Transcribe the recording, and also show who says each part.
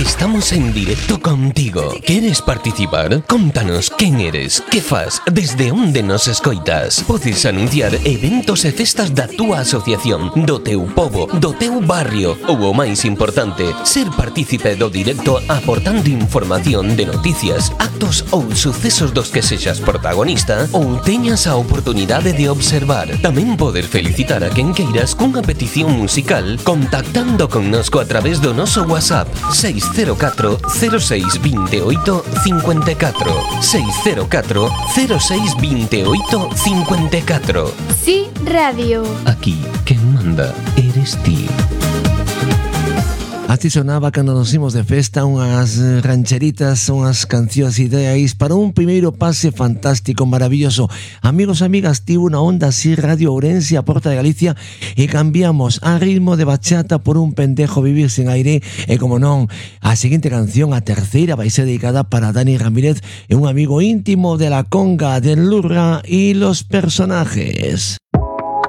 Speaker 1: Estamos en directo contigo. ¿Quieres participar? Contanos quen eres, que fas, desde onde nos escoitas. Podes anunciar eventos e festas da túa asociación, do teu pobo, do teu barrio ou o máis importante, ser partícipe do directo aportando información de noticias, actos ou sucesos dos que sexas protagonista ou teñas a oportunidade de observar. Tamén poder felicitar a quen queiras cunha petición musical contactando connosco a través do noso WhatsApp 604 06 28 54 604 06 28 54.
Speaker 2: Sí, radio.
Speaker 1: Aquí, quen manda eres ti.
Speaker 3: Así sonaba cando nos imos de festa unhas rancheritas, unhas cancións ideais para un primeiro pase fantástico, maravilloso. Amigos, amigas, tivo unha onda así Radio Ourense a Porta de Galicia e cambiamos a ritmo de bachata por un pendejo vivir sin aire e, como non, a seguinte canción, a terceira, vai ser dedicada para Dani Ramírez e un amigo íntimo de la conga, del Lurra y los personajes.